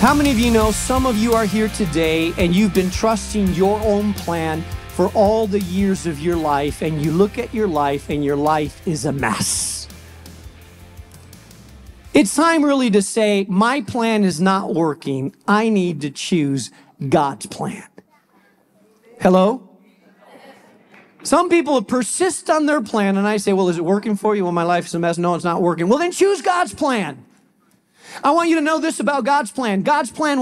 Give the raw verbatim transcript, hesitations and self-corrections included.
How many of you know some of you are here today and you've been trusting your own plan for all the years of your life, and you look at your life and your life is a mess? It's time really to say, my plan is not working. I need to choose God's plan. Hello? Some people persist on their plan, and I say, well, is it working for you? Well, my life is a mess. No, it's not working. Well, then choose God's plan. I want you to know this about God's plan. God's plan